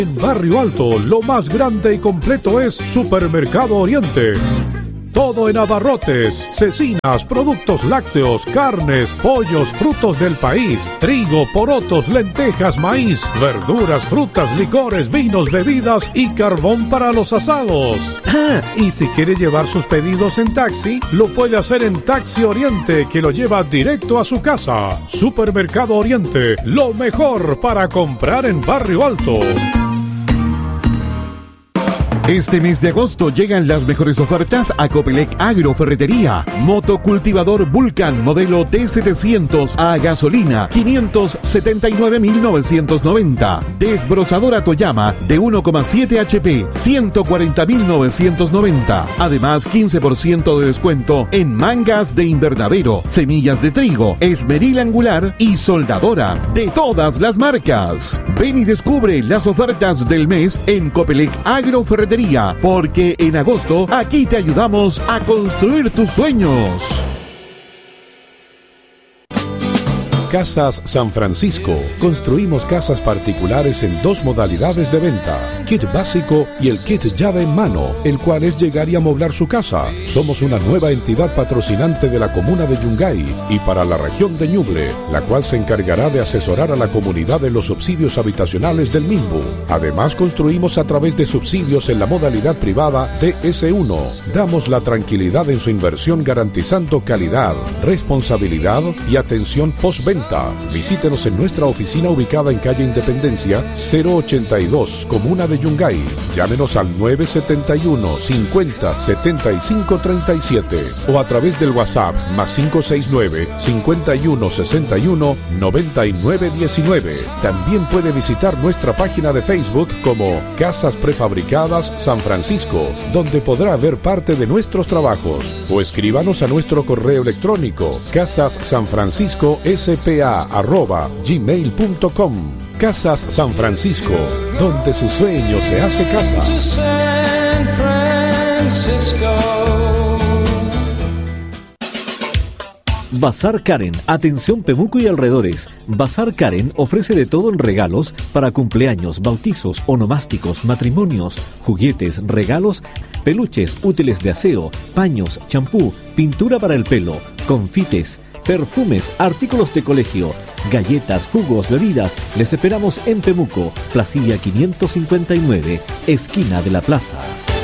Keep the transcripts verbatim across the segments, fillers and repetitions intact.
En Barrio Alto, lo más grande y completo es Supermercado Oriente. Todo en abarrotes, cecinas, productos lácteos, carnes, pollos, frutos del país, trigo, porotos, lentejas, maíz, verduras, frutas, licores, vinos, bebidas y carbón para los asados. Ah, y si quiere llevar sus pedidos en taxi, lo puede hacer en Taxi Oriente, que lo lleva directo a su casa. Supermercado Oriente, lo mejor para comprar en Barrio Alto. Este mes de agosto llegan las mejores ofertas a Copelec Agroferretería. Motocultivador Vulcan modelo T setecientos a gasolina, quinientos setenta y nueve mil novecientos noventa. Desbrozadora Toyama de uno coma siete H P, ciento cuarenta mil novecientos noventa. Además, quince por ciento de descuento en mangas de invernadero, semillas de trigo, esmeril angular y soldadora de todas las marcas. Ven y descubre las ofertas del mes en Copelec Agroferretería, porque en agosto aquí te ayudamos a construir tus sueños. Casas San Francisco. Construimos casas particulares en dos modalidades de venta: kit básico y el kit llave en mano, el cual es llegar y amoblar su casa. Somos una nueva entidad patrocinante de la comuna de Yungay y para la región de Ñuble, la cual se encargará de asesorar a la comunidad en los subsidios habitacionales del Minbu. Además, construimos a través de subsidios en la modalidad privada T S uno. Damos la tranquilidad en su inversión, garantizando calidad, responsabilidad y atención postventa. Visítenos en nuestra oficina ubicada en calle Independencia cero ochenta y dos, comuna de Yungay. Llámenos al nueve siete uno, cincuenta, setenta y cinco treinta y siete o a través del WhatsApp más cinco seis nueve, cincuenta y uno sesenta y uno, noventa y nueve diecinueve. También puede visitar nuestra página de Facebook como Casas Prefabricadas San Francisco, donde podrá ver parte de nuestros trabajos, o escríbanos a nuestro correo electrónico casassanfranciscospa arroba gmail punto com. Casas San Francisco, donde su sueño se hace casa. Bazar Karen, atención Pemuco y alrededores. Bazar Karen ofrece de todo en regalos para cumpleaños, bautizos, onomásticos, matrimonios, juguetes, regalos, peluches, útiles de aseo, paños, champú, pintura para el pelo, confites, perfumes, artículos de colegio, galletas, jugos, bebidas. Les esperamos en Pemuco, Placilla quinientos cincuenta y nueve, esquina de la plaza.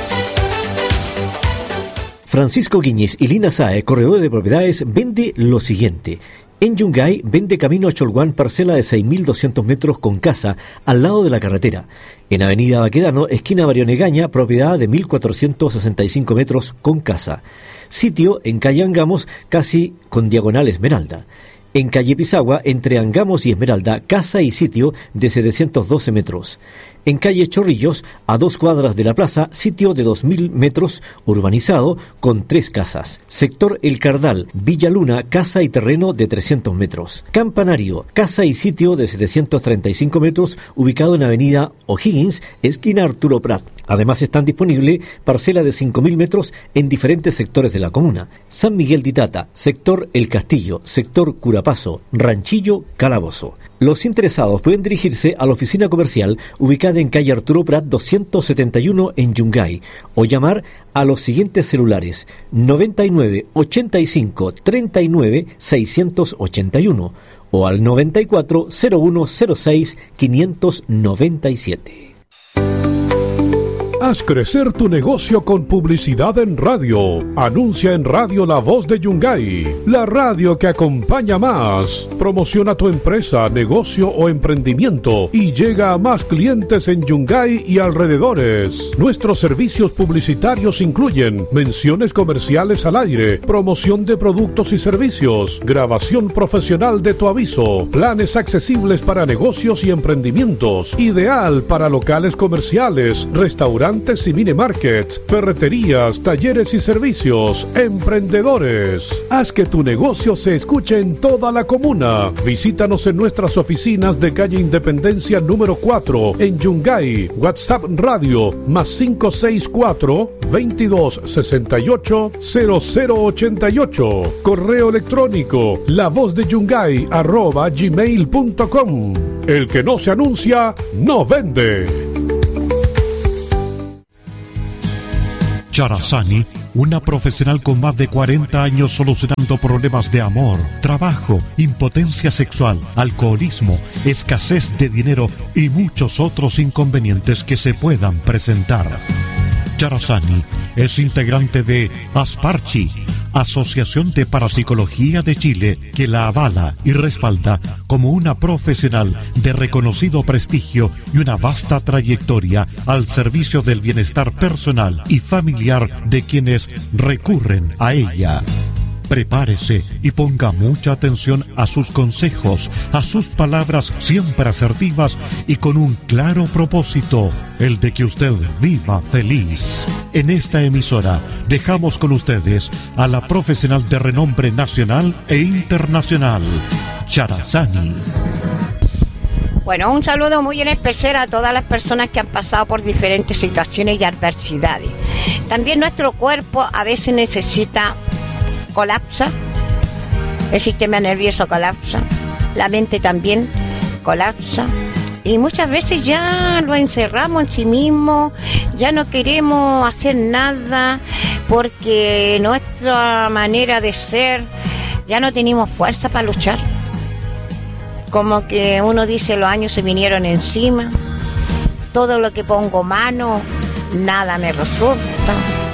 Francisco Guiñez y Lina Sae, corredor de propiedades, vende lo siguiente. En Yungay vende camino a Cholguán parcela de seis mil doscientos metros con casa al lado de la carretera. En Avenida Baquedano, esquina Barionegaña, propiedad de mil cuatrocientos sesenta y cinco metros con casa. Sitio en calle Angamos, casi con diagonal Esmeralda. En calle Pisagua, entre Angamos y Esmeralda, casa y sitio de setecientos doce metros. En calle Chorrillos, a dos cuadras de la plaza, sitio de dos mil metros, urbanizado, con tres casas. Sector El Cardal, Villa Luna, casa y terreno de trescientos metros. Campanario, casa y sitio de setecientos treinta y cinco metros, ubicado en avenida O'Higgins, esquina Arturo Prat. Además están disponibles parcela de cinco mil metros en diferentes sectores de la comuna. San Miguel de Itata, sector El Castillo, sector Curapazo, Ranchillo, Calabozo. Los interesados pueden dirigirse a la oficina comercial ubicada en calle Arturo Prat doscientos setenta y uno en Yungay o llamar a los siguientes celulares noventa y nueve, ochenta y cinco, treinta y nueve, seiscientos ochenta y uno o al noventa y cuatro, cero uno cero seis, quinientos noventa y siete. Haz crecer tu negocio con publicidad en radio. Anuncia en Radio La Voz de Yungay, la radio que acompaña más. Promociona tu empresa, negocio o emprendimiento y llega a más clientes en Yungay y alrededores. Nuestros servicios publicitarios incluyen menciones comerciales al aire, promoción de productos y servicios, grabación profesional de tu aviso, planes accesibles para negocios y emprendimientos, ideal para locales comerciales, restaurantes y mini markets, ferreterías, talleres y servicios, emprendedores. Haz que tu negocio se escuche en toda la comuna. Visítanos en nuestras oficinas de calle Independencia número cuatro en Yungay. WhatsApp Radio más cinco seis cuatro, veintidós sesenta y ocho, cero cero ochenta y ocho. Correo electrónico lavozdeyungay arroba gmail punto com. El que no se anuncia, no vende. Charazani, una profesional con más de cuarenta años solucionando problemas de amor, trabajo, impotencia sexual, alcoholismo, escasez de dinero y muchos otros inconvenientes que se puedan presentar. Charazani es integrante de Asparchi, Asociación de Parapsicología de Chile, que la avala y respalda como una profesional de reconocido prestigio y una vasta trayectoria al servicio del bienestar personal y familiar de quienes recurren a ella. Prepárese y ponga mucha atención a sus consejos, a sus palabras siempre asertivas y con un claro propósito, el de que usted viva feliz. En esta emisora dejamos con ustedes a la profesional de renombre nacional e internacional, Charazani. Bueno, un saludo muy en especial a todas las personas que han pasado por diferentes situaciones y adversidades. También nuestro cuerpo a veces necesita colapsa, el sistema nervioso colapsa, la mente también colapsa y muchas veces ya lo encerramos en sí mismo, ya no queremos hacer nada porque nuestra manera de ser ya no tenemos fuerza para luchar. Como que uno dice, los años se vinieron encima, todo lo que pongo mano, nada me resulta.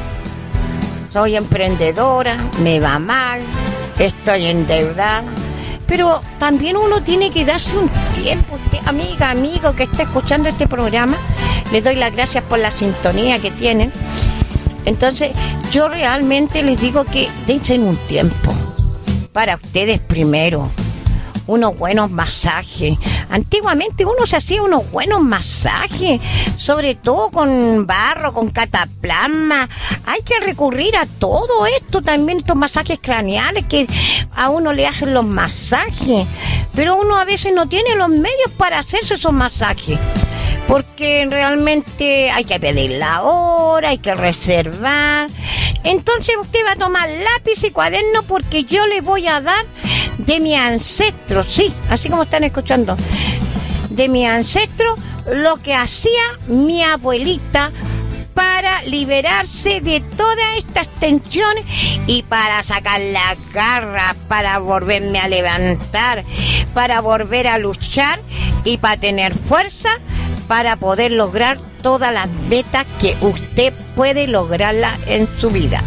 Soy emprendedora, me va mal, estoy endeudada, pero también uno tiene que darse un tiempo. Usted, amiga, amigo que está escuchando este programa, les doy las gracias por la sintonía que tienen. Entonces, yo realmente les digo que dense un tiempo para ustedes primero. Unos buenos masajes. Antiguamente uno se hacía unos buenos masajes, sobre todo con barro, con cataplasma. Hay que recurrir a todo esto, también estos masajes craneales que a uno le hacen los masajes. Pero uno a veces no tiene los medios para hacerse esos masajes, porque realmente hay que pedir la hora, hay que reservar. Entonces usted va a tomar lápiz y cuaderno porque yo le voy a dar de mi ancestro, sí, así como están escuchando, de mi ancestro, lo que hacía mi abuelita para liberarse de todas estas tensiones y para sacar las garras, para volverme a levantar, para volver a luchar y para tener fuerza para poder lograr todas las metas que usted puede lograrla en su vida.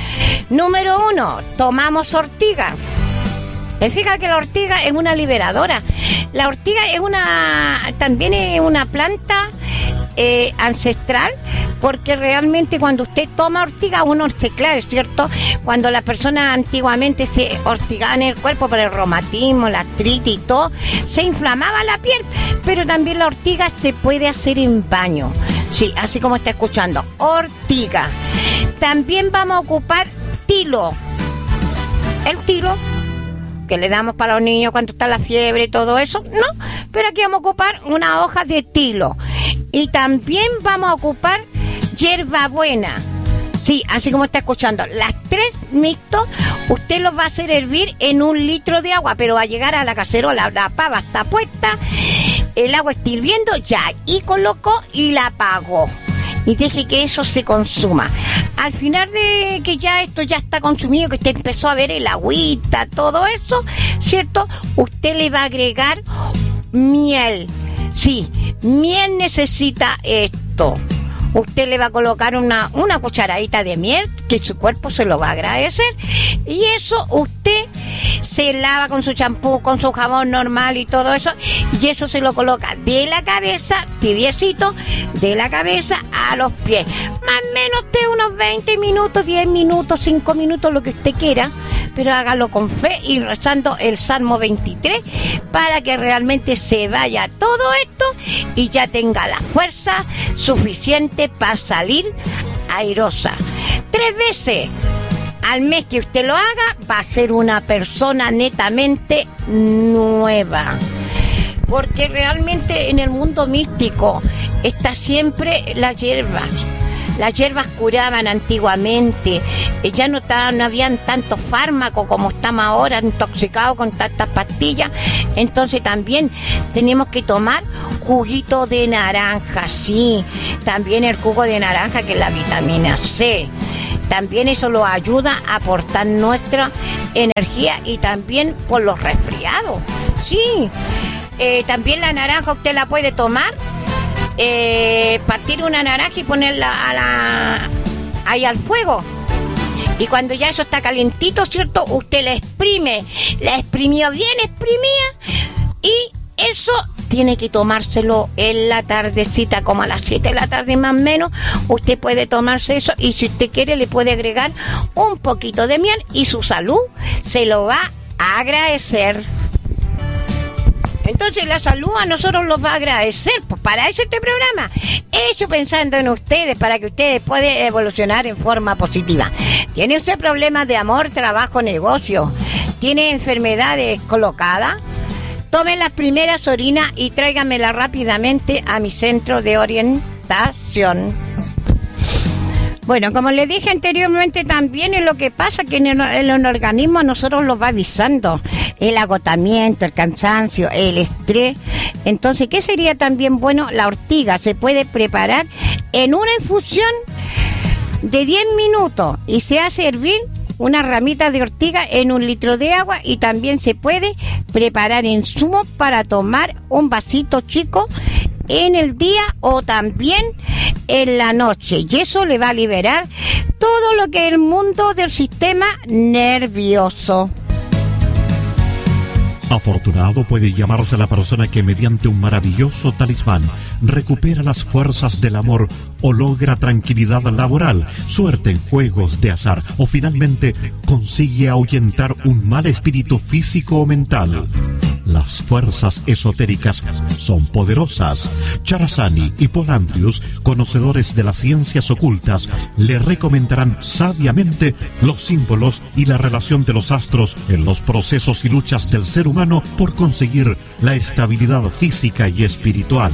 Número uno, tomamos ortiga. ¿Te fijas que la ortiga es una liberadora? La ortiga es una, también es una planta eh, ancestral, porque realmente cuando usted toma ortiga uno se claro, es cierto, cuando las personas antiguamente se ortigaban el cuerpo por el reumatismo, la artritis y todo, se inflamaba la piel, pero también la ortiga se puede hacer en baño, sí, así como está escuchando, ortiga. También vamos a ocupar tilo, el tilo que le damos para los niños cuando está la fiebre y todo eso, no, pero aquí vamos a ocupar una hoja de tilo y también vamos a ocupar hierbabuena, sí, así como está escuchando, las tres mixtos, usted los va a hacer hervir en un litro de agua, pero va a llegar a la cacerola, la pava está puesta, el agua está hirviendo, ya, y colocó y la apagó. Y deje que eso se consuma. Al final de que ya esto ya está consumido, que usted empezó a ver el agüita, todo eso, ¿cierto? Usted le va a agregar miel. Sí, miel necesita esto. Usted le va a colocar una, una cucharadita de miel, que su cuerpo se lo va a agradecer. Y eso usted se lava con su champú, con su jabón normal y todo eso. Y eso se lo coloca de la cabeza, tibiecito, de la cabeza a los pies. Más o menos de unos veinte minutos, diez minutos, cinco minutos, lo que usted quiera. Pero hágalo con fe y rezando el Salmo veintitrés para que realmente se vaya todo esto y ya tenga la fuerza suficiente para salir airosa. Tres veces al mes que usted lo haga, va a ser una persona netamente nueva. Porque realmente en el mundo místico está siempre las hierbas. Las hierbas curaban antiguamente, ya no, estaban, no habían tantos fármacos como estamos ahora, intoxicados con tantas pastillas. Entonces también tenemos que tomar juguito de naranja, sí, también el jugo de naranja, que es la vitamina C. también eso lo ayuda a aportar nuestra energía y también por los resfriados. Sí, eh, también la naranja usted la puede tomar, eh, partir una naranja y ponerla a la, ahí al fuego. Y cuando ya eso está calentito, ¿cierto? Usted la exprime, la exprimió bien exprimida y eso tiene que tomárselo en la tardecita, como a las siete de la tarde más o menos. Usted puede tomarse eso y si usted quiere le puede agregar un poquito de miel y su salud se lo va a agradecer. Entonces la salud a nosotros los va a agradecer. Pues para eso este programa, hecho pensando en ustedes, para que ustedes puedan evolucionar en forma positiva. ¿Tiene usted problemas de amor, trabajo, negocio? ¿Tiene enfermedades colocadas? Tomen las primeras orinas y tráigamelas rápidamente a mi centro de orientación. Bueno, como les dije anteriormente, también es lo que pasa que en el, en el organismo a nosotros los va avisando el agotamiento, el cansancio, el estrés. Entonces, ¿qué sería también bueno? La ortiga se puede preparar en una infusión de diez minutos y se hace hervir una ramita de ortiga en un litro de agua y también se puede preparar insumo para tomar un vasito chico en el día o también en la noche, y eso le va a liberar todo lo que es el mundo del sistema nervioso. Afortunado puede llamarse la persona que mediante un maravilloso talismán recupera las fuerzas del amor o logra tranquilidad laboral, suerte en juegos de azar o finalmente consigue ahuyentar un mal espíritu físico o mental. Las fuerzas esotéricas son poderosas. Charazani y Paul Andrews, conocedores de las ciencias ocultas, le recomendarán sabiamente los símbolos y la relación de los astros en los procesos y luchas del ser humano por conseguir la estabilidad física y espiritual.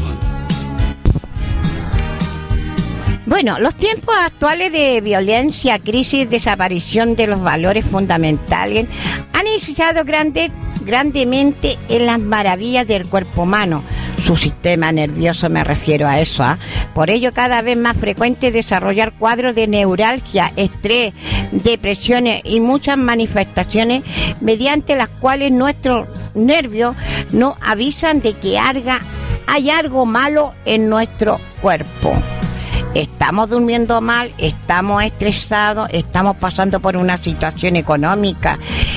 Bueno, los tiempos actuales de violencia, crisis, desaparición de los valores fundamentales han iniciado grande, grandemente en las maravillas del cuerpo humano. Su sistema nervioso, me refiero a eso, ¿eh? Por ello, cada vez más frecuente desarrollar cuadros de neuralgia, estrés, depresiones y muchas manifestaciones mediante las cuales nuestros nervios nos avisan de que harga, hay algo malo en nuestro cuerpo. Estamos durmiendo mal, estamos estresados, estamos pasando por una situación económica,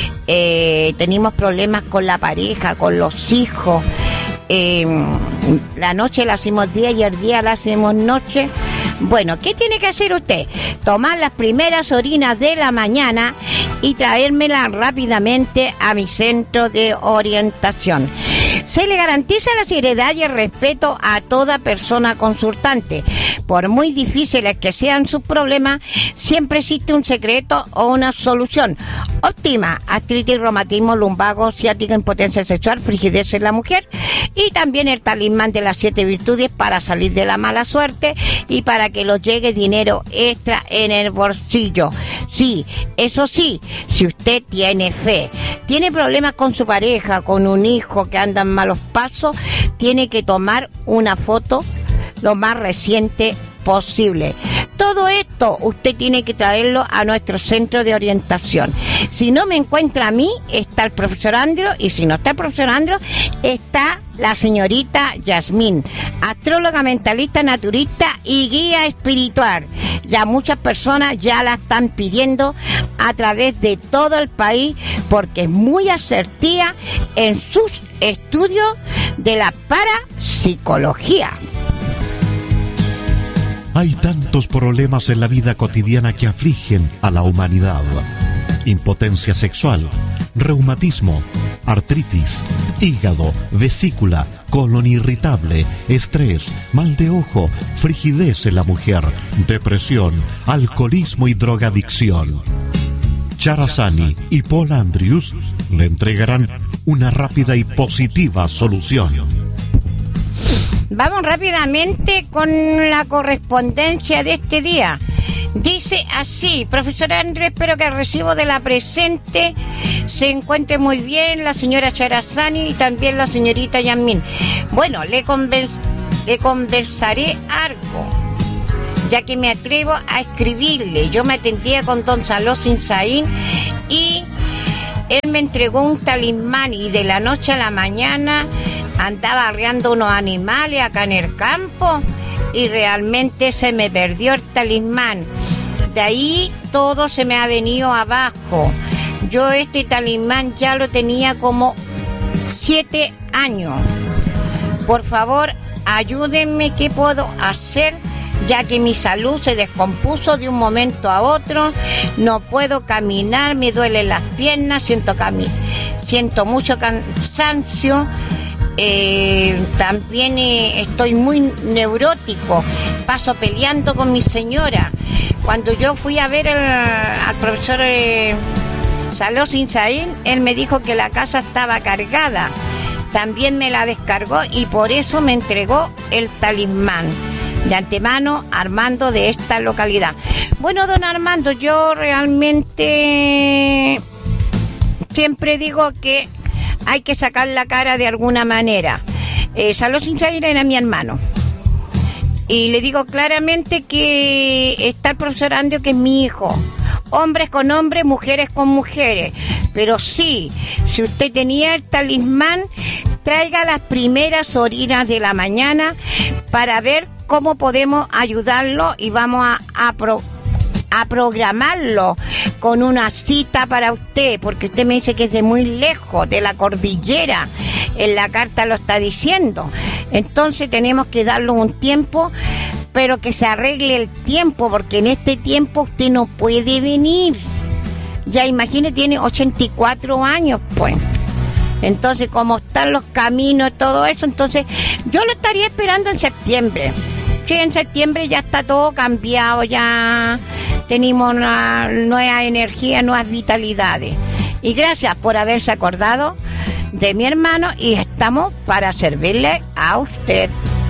eh, tenemos problemas con la pareja, con los hijos, eh, la noche la hacemos día y el día la hacemos noche. Bueno, ¿qué tiene que hacer usted? Tomar las primeras orinas de la mañana y traérmelas rápidamente a mi centro de orientación. Se le garantiza la seriedad y el respeto a toda persona consultante. Por muy difíciles que sean sus problemas, siempre existe un secreto o una solución. Óptima, artritis, reumatismo, lumbago, ciática, impotencia sexual, frigidez en la mujer y también el talismán de las siete virtudes para salir de la mala suerte y para que los llegue dinero extra en el bolsillo. Sí, eso sí, si usted tiene fe, tiene problemas con su pareja, con un hijo que anda en malos pasos, tiene que tomar una foto lo más reciente posible. Todo esto usted tiene que traerlo a nuestro centro de orientación. Si no me encuentra a mí, está el profesor Andro, y si no está el profesor Andro, está la señorita Yasmín, astróloga, mentalista, naturista y guía espiritual. Ya muchas personas ya la están pidiendo a través de todo el país porque es muy asertiva en sus estudios de la parapsicología. Hay tantos problemas en la vida cotidiana que afligen a la humanidad. Impotencia sexual, reumatismo, artritis, hígado, vesícula, colon irritable, estrés, mal de ojo, frigidez en la mujer, depresión, alcoholismo y drogadicción. Charazani y Paul Andrews le entregarán una rápida y positiva solución. Vamos rápidamente con la correspondencia de este día. Dice así: profesor Andrés, espero que el recibo de la presente se encuentre muy bien la señora Charazani y también la señorita Yasmín. Bueno, le, conven- le conversaré algo. ya que me atrevo a escribirle. Yo me atendía con don Saló Sinsaín y él me entregó un talismán y de la noche a la mañana andaba arreando unos animales acá en el campo y realmente se me perdió el talismán. De ahí todo se me ha venido abajo. Yo este talismán ya lo tenía como siete años. Por favor, ayúdenme, ¿qué puedo hacer? Ya que mi salud se descompuso de un momento a otro, no puedo caminar, me duelen las piernas, siento, cami- siento mucho cansancio, eh, también eh, estoy muy neurótico, paso peleando con mi señora. Cuando yo fui a ver el, al profesor eh, Saló Sinsaín, él me dijo que la casa estaba cargada, también me la descargó y por eso me entregó el talismán. De antemano, Armando de esta localidad. Bueno, don Armando, yo realmente siempre digo que hay que sacar la cara de alguna manera. Eh, Saló Sinsaín era mi hermano. Y le digo claramente que está el profesor Andio, que es mi hijo. Hombres con hombres, mujeres con mujeres. Pero sí, si usted tenía el talismán, traiga las primeras orinas de la mañana para ver cómo podemos ayudarlo y vamos a, a, pro, a programarlo con una cita para usted, porque usted me dice que es de muy lejos, de la cordillera, en la carta lo está diciendo. Entonces tenemos que darle un tiempo, pero que se arregle el tiempo, porque en este tiempo usted no puede venir. Ya imagine, tiene ochenta y cuatro años, pues. Entonces, como están los caminos y todo eso, entonces yo lo estaría esperando en septiembre. Sí, en septiembre ya está todo cambiado, ya tenemos una nueva energía, nuevas vitalidades. Y gracias por haberse acordado de mi hermano y estamos para servirle a usted.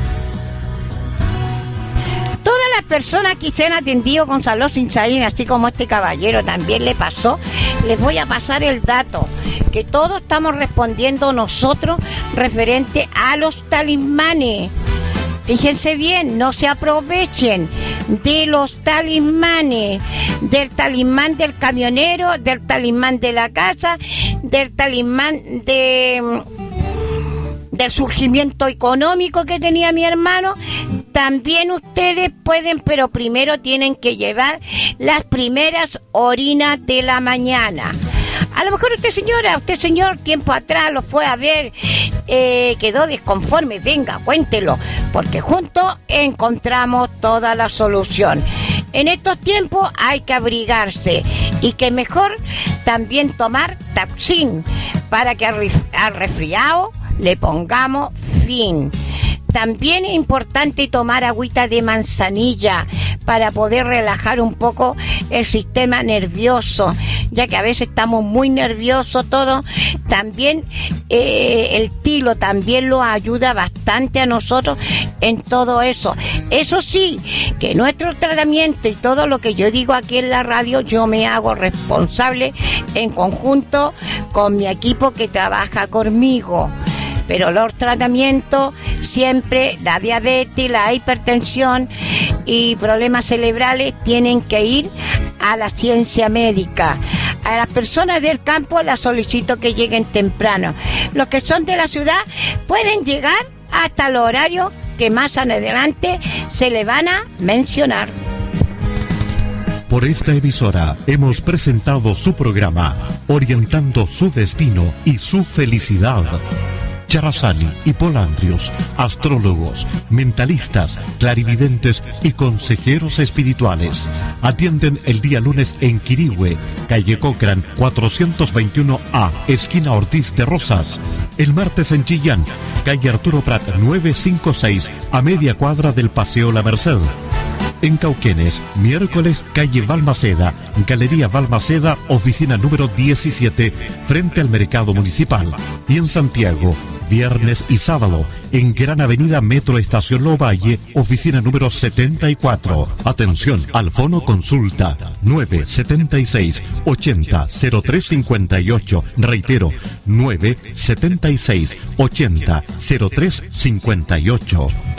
Todas las personas que se han atendido con Saló Sinsaín, así como este caballero también le pasó, les voy a pasar el dato, que todos estamos respondiendo nosotros referente a los talismanes. Fíjense bien, no se aprovechen de los talismanes, del talismán del camionero, del talismán de la casa, del talismán de, del surgimiento económico que tenía mi hermano. También ustedes pueden, pero primero tienen que llevar las primeras orinas de la mañana. A lo mejor usted, señora, usted, señor, tiempo atrás lo fue a ver, eh, quedó desconforme. Venga, cuéntelo, porque juntos encontramos toda la solución. En estos tiempos hay que abrigarse y que mejor también tomar Taxin para que al resfriado le pongamos fin. También es importante tomar agüita de manzanilla para poder relajar un poco el sistema nervioso, ya que a veces estamos muy nerviosos todos. También eh, el tilo también lo ayuda bastante a nosotros en todo eso. Eso sí, que nuestro tratamiento y todo lo que yo digo aquí en la radio, yo me hago responsable en conjunto con mi equipo que trabaja conmigo. Pero los tratamientos siempre, la diabetes, la hipertensión y problemas cerebrales tienen que ir a la ciencia médica. A las personas del campo las solicito que lleguen temprano. Los que son de la ciudad pueden llegar hasta el horario que más adelante se le van a mencionar. Por esta emisora hemos presentado su programa, orientando su destino y su felicidad. Charazani y Polandrios, astrólogos, mentalistas, clarividentes y consejeros espirituales. Atienden el día lunes en Quirihue, calle Cochrane cuatrocientos veintiuno A, esquina Ortiz de Rosas. El martes en Chillán, calle Arturo Prat novecientos cincuenta y seis, a media cuadra del Paseo La Merced. En Cauquenes, miércoles, calle Balmaceda, Galería Balmaceda, oficina número diecisiete, frente al Mercado Municipal. Y en Santiago, viernes y sábado, en Gran Avenida Metro Estación Lovalle, oficina número setenta y cuatro. Atención, al fono consulta nueve siete seis, ochenta, cero tres cincuenta y ocho. Reitero, nueve siete seis, ochenta, cero tres cincuenta y ocho.